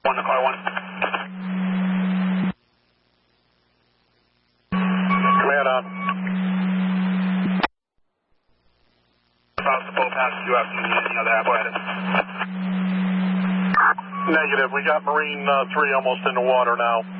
1 to car 1. Command on. About the boat passes you after any other apparatus. Negative. We got Marine 3 almost in the water now.